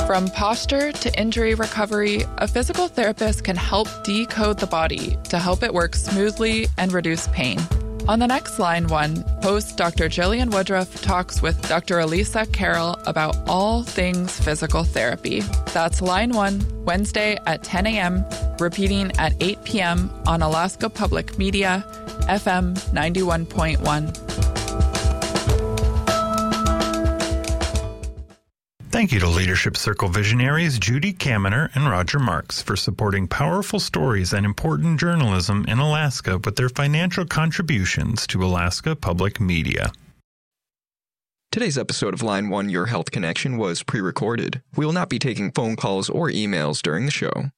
From posture to injury recovery, a physical therapist can help decode the body to help it work smoothly and reduce pain. On the next Line 1, host Dr. Jillian Woodruff talks with Dr. Elisa Carroll about all things physical therapy. That's Line 1, Wednesday at 10 a.m., repeating at 8 p.m. on Alaska Public Media, FM 91.1. Thank you to Leadership Circle visionaries Judy Kaminer and Roger Marks for supporting powerful stories and important journalism in Alaska with their financial contributions to Alaska Public Media. Today's episode of Line 1 Your Health Connection was pre-recorded. We will not be taking phone calls or emails during the show.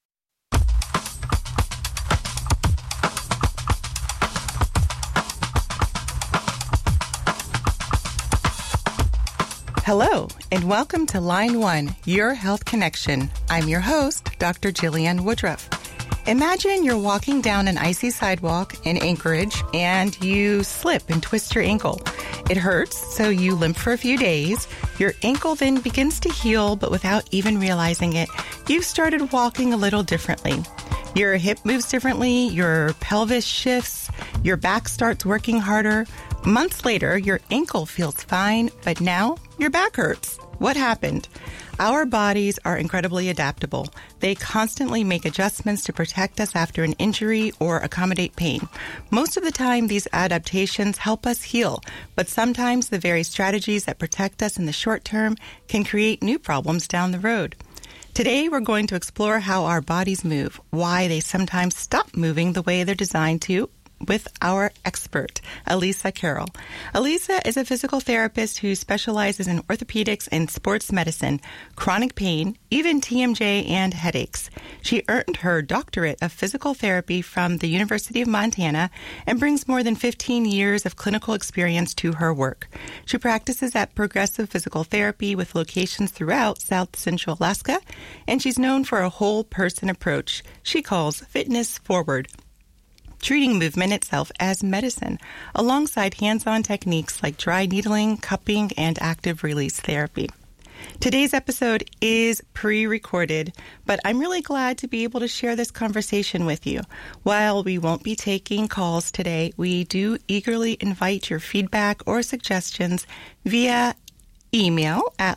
Hello, and welcome to Line 1, Your Health Connection. I'm your host, Dr. Jillian Woodruff. Imagine you're walking down an icy sidewalk in Anchorage and you slip and twist your ankle. It hurts, so you limp for a few days. Your ankle then begins to heal, but without even realizing it, you've started walking a little differently. Your hip moves differently, your pelvis shifts, your back starts working harder. Months later, your ankle feels fine, but now your back hurts. What happened? Our bodies are incredibly adaptable. They constantly make adjustments to protect us after an injury or accommodate pain. Most of the time, these adaptations help us heal, but sometimes the very strategies that protect us in the short term can create new problems down the road. Today, we're going to explore how our bodies move, why they sometimes stop moving the way they're designed to, with our expert, Elisa Carroll. Elisa is a physical therapist who specializes in orthopedics and sports medicine, chronic pain, even TMJ and headaches. She earned her doctorate of physical therapy from the University of Montana and brings more than 15 years of clinical experience to her work. She practices at Progressive Physical Therapy with locations throughout South Central Alaska, and she's known for a whole person approach she calls fitness forward, treating movement itself as medicine, alongside hands-on techniques like dry needling, cupping, and active release therapy. Today's episode is pre-recorded, but I'm really glad to be able to share this conversation with you. While we won't be taking calls today, we do eagerly invite your feedback or suggestions via email at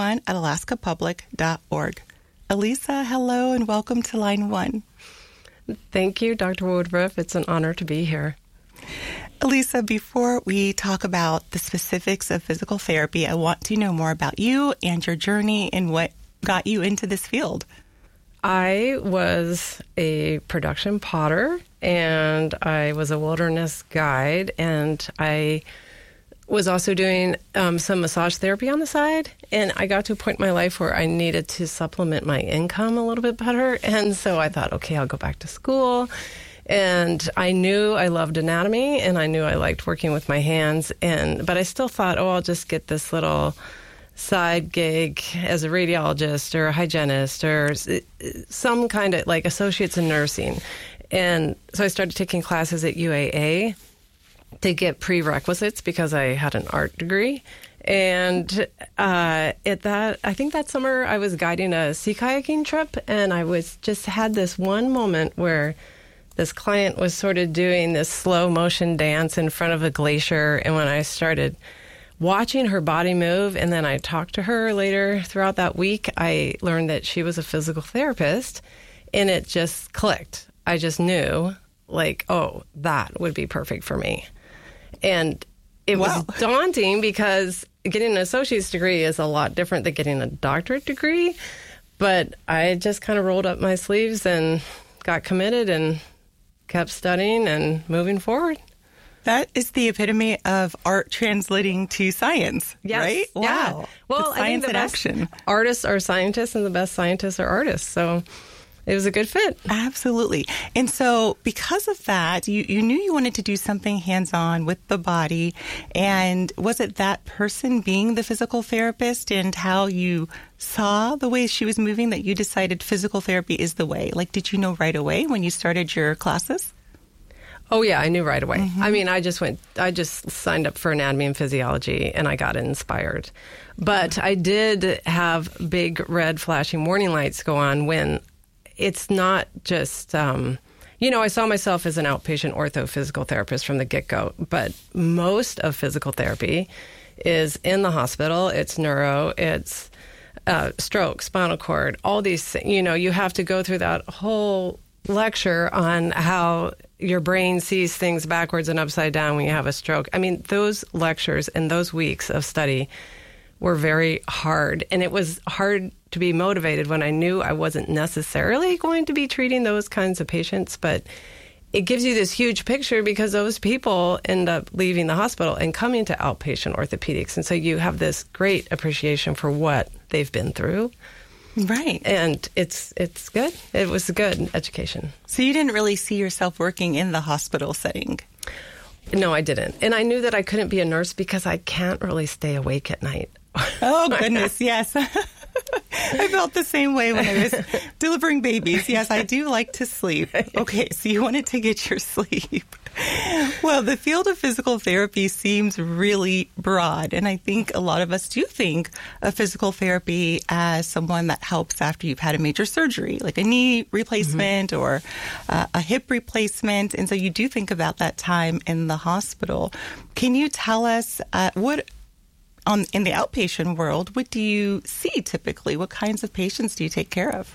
line1@alaskapublic.org. Elisa, hello and welcome to Line 1. Thank you, Dr. Woodruff. It's an honor to be here. Elisa, before we talk about the specifics of physical therapy, I want to know more about you and your journey and what got you into this field. I was a production potter, and I was a wilderness guide, and I was also doing some massage therapy on the side, and I got to a point in my life where I needed to supplement my income a little bit better, and so I thought, okay, I'll go back to school, and I knew I loved anatomy, and I knew I liked working with my hands, but I still thought, I'll just get this little side gig as a radiologist or a hygienist or some kind of like associates in nursing, and so I started taking classes at UAA to get prerequisites because I had an art degree. And I think that summer I was guiding a sea kayaking trip, and I had this one moment where this client was sort of doing this slow motion dance in front of a glacier. And when I started watching her body move, and then I talked to her later throughout that week, I learned that she was a physical therapist, and it just clicked. I just knew, like, oh, that would be perfect for me. And it was daunting because getting an associate's degree is a lot different than getting a doctorate degree. But I just kind of rolled up my sleeves and got committed and kept studying and moving forward. That is the epitome of art translating to science, yes. Right? Wow. Yeah. Well, I think the best action. Artists are scientists, and the best scientists are artists. So it was a good fit. Absolutely. And so because of that, you knew you wanted to do something hands-on with the body. And was it that person being the physical therapist and how you saw the way she was moving that you decided physical therapy is the way? Like, did you know right away when you started your classes? Oh, yeah, I knew right away. I mean, I just signed up for anatomy and physiology, and I got inspired. But I did have big red flashing warning lights go on when it's not just, I saw myself as an outpatient ortho physical therapist from the get-go, but most of physical therapy is in the hospital. It's neuro, it's stroke, spinal cord, all these things. You have to go through that whole lecture on how your brain sees things backwards and upside down when you have a stroke. I mean, those lectures and those weeks of study were very hard. And it was hard to be motivated when I knew I wasn't necessarily going to be treating those kinds of patients. But it gives you this huge picture because those people end up leaving the hospital and coming to outpatient orthopedics. And so you have this great appreciation for what they've been through. Right. And it's good. It was a good education. So you didn't really see yourself working in the hospital setting? No, I didn't. And I knew that I couldn't be a nurse because I can't really stay awake at night. Oh, goodness, yes. I felt the same way when I was delivering babies. Yes, I do like to sleep. Okay, so you wanted to get your sleep. Well, the field of physical therapy seems really broad, and I think a lot of us do think of physical therapy as someone that helps after you've had a major surgery, like a knee replacement or a hip replacement, and so you do think about that time in the hospital. Can you tell us in the outpatient world, what do you see typically? What kinds of patients do you take care of?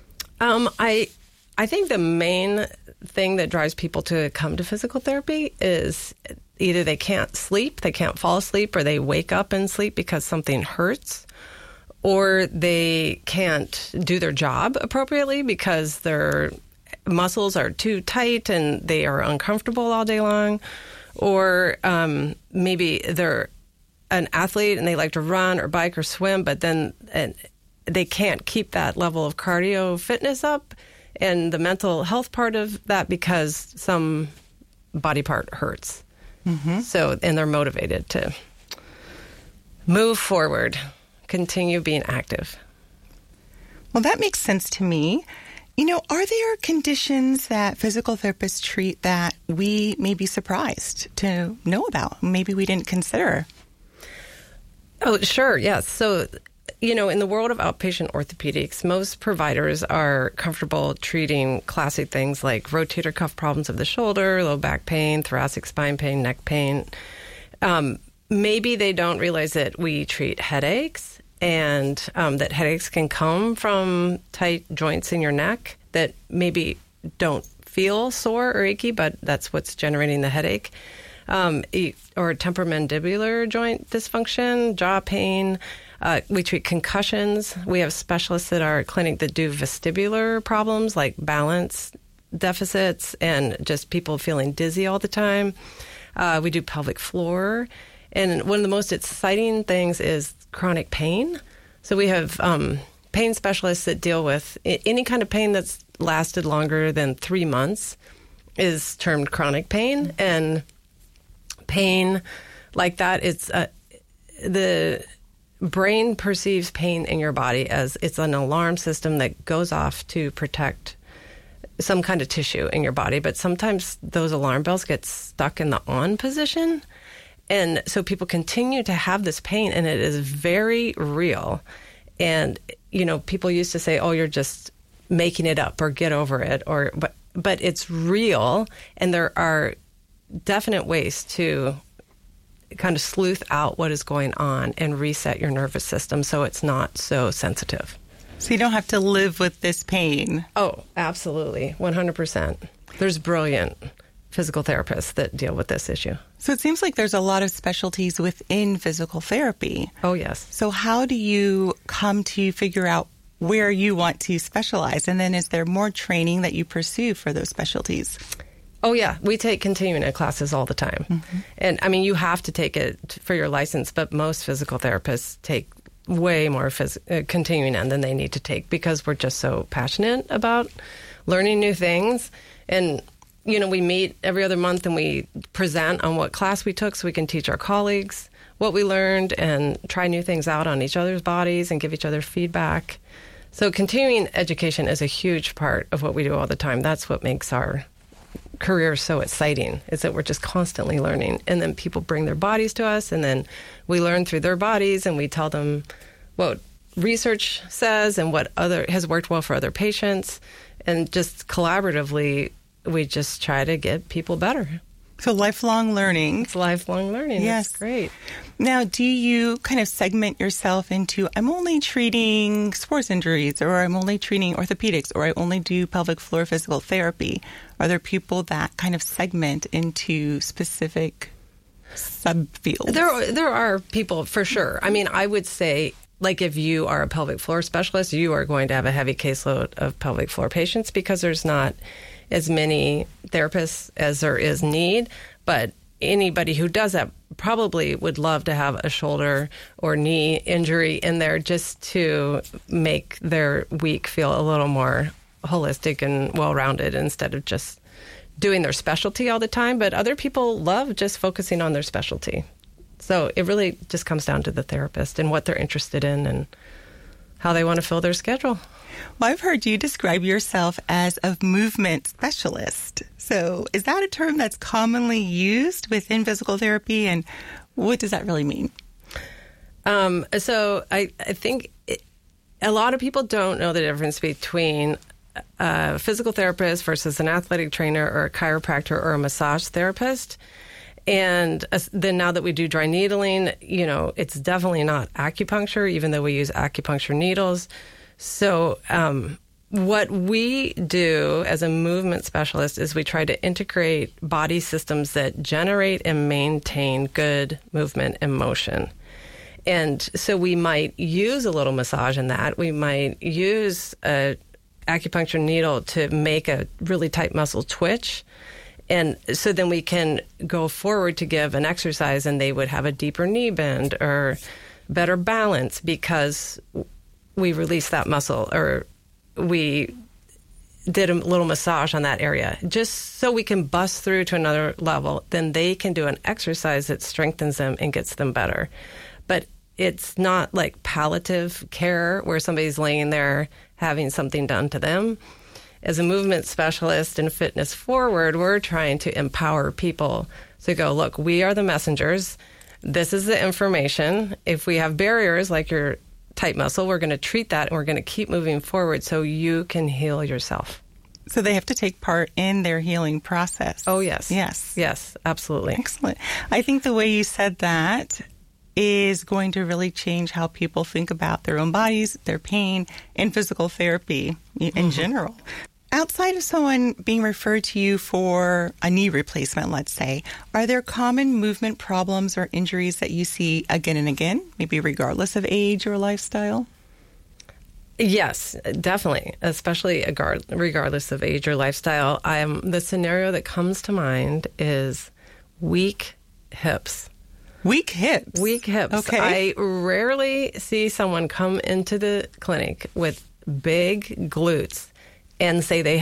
I think the main thing that drives people to come to physical therapy is either they can't sleep, they can't fall asleep, or they wake up and sleep because something hurts, or they can't do their job appropriately because their muscles are too tight and they are uncomfortable all day long, or maybe they're an athlete and they like to run or bike or swim, but then they can't keep that level of cardio fitness up and the mental health part of that because some body part hurts. So, and they're motivated to move forward, continue being active. Well, that makes sense to me. Are there conditions that physical therapists treat that we may be surprised to know about? Maybe we didn't consider. Oh, sure. Yes. So, in the world of outpatient orthopedics, most providers are comfortable treating classic things like rotator cuff problems of the shoulder, low back pain, thoracic spine pain, neck pain. Maybe they don't realize that we treat headaches and that headaches can come from tight joints in your neck that maybe don't feel sore or achy, but that's what's generating the headache. Or temporomandibular joint dysfunction, jaw pain. We treat concussions. We have specialists at our clinic that do vestibular problems like balance deficits and just people feeling dizzy all the time. We do pelvic floor. And one of the most exciting things is chronic pain. So we have pain specialists that deal with any kind of pain that's lasted longer than 3 months is termed chronic pain. And pain like that, it's the brain perceives pain in your body as it's an alarm system that goes off to protect some kind of tissue in your body. But sometimes those alarm bells get stuck in the on position. And so people continue to have this pain, and it is very real. And, people used to say, oh, you're just making it up or get over it, but it's real. And there are definite ways to kind of sleuth out what is going on and reset your nervous system so it's not so sensitive. So you don't have to live with this pain. Oh, absolutely. 100%. There's brilliant physical therapists that deal with this issue. So it seems like there's a lot of specialties within physical therapy. Oh, yes. So how do you come to figure out where you want to specialize? And then is there more training that you pursue for those specialties? Oh, yeah. We take continuing ed classes all the time. And, you have to take it for your license, but most physical therapists take way more continuing ed than they need to take because we're just so passionate about learning new things. And, we meet every other month and we present on what class we took so we can teach our colleagues what we learned and try new things out on each other's bodies and give each other feedback. So continuing education is a huge part of what we do all the time. That's what makes our career is so exciting, is that we're just constantly learning. And then people bring their bodies to us, and then we learn through their bodies, and we tell them what research says and what has worked well for other patients. And just collaboratively, we just try to get people better. So lifelong learning. It's lifelong learning. Yes. That's great. Now, do you kind of segment yourself into, I'm only treating sports injuries, or I'm only treating orthopedics, or I only do pelvic floor physical therapy? Are there people that kind of segment into specific subfields? There are people, for sure. I mean, I would say, like, if you are a pelvic floor specialist, you are going to have a heavy caseload of pelvic floor patients because there's not as many therapists as there is need. But anybody who does that probably would love to have a shoulder or knee injury in there just to make their week feel a little more holistic and well-rounded instead of just doing their specialty all the time. But other people love just focusing on their specialty. So it really just comes down to the therapist and what they're interested in and how they want to fill their schedule. Well, I've heard you describe yourself as a movement specialist. So is that a term that's commonly used within physical therapy, and what does that really mean? So I think a lot of people don't know the difference between a physical therapist versus an athletic trainer or a chiropractor or a massage therapist. And then now that we do dry needling, it's definitely not acupuncture, even though we use acupuncture needles. So what we do as a movement specialist is we try to integrate body systems that generate and maintain good movement and motion. And so we might use a little massage in that. We might use a acupuncture needle to make a really tight muscle twitch. And so then we can go forward to give an exercise, and they would have a deeper knee bend or better balance because we released that muscle, or we did a little massage on that area, just so we can bust through to another level. Then they can do an exercise that strengthens them and gets them better. But it's not like palliative care where somebody's laying there having something done to them. As a movement specialist and Fitness Forward, we're trying to empower people to go, look, we are the messengers. This is the information. If we have barriers like your tight muscle, we're going to treat that, and we're going to keep moving forward so you can heal yourself. So they have to take part in their healing process. Oh, yes. Yes. Yes, absolutely. Excellent. I think the way you said that is going to really change how people think about their own bodies, their pain, and physical therapy in general. Outside of someone being referred to you for a knee replacement, let's say, are there common movement problems or injuries that you see again and again, maybe regardless of age or lifestyle? Yes, definitely, especially regardless of age or lifestyle. The scenario that comes to mind is weak hips. Weak hips? Weak hips. Okay. I rarely see someone come into the clinic with big glutes and say they